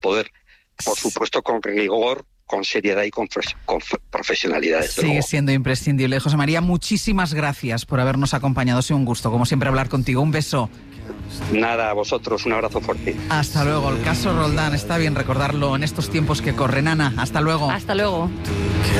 poder, por supuesto, con rigor, con seriedad y con profesionalidad. Sigue siendo imprescindible. José María, muchísimas gracias por habernos acompañado. Ha sido un gusto, como siempre, hablar contigo. Un beso. Nada, a vosotros, un abrazo fuerte. Hasta luego. El caso Roldán, está bien recordarlo en estos tiempos que corren. Ana, hasta luego. Hasta luego.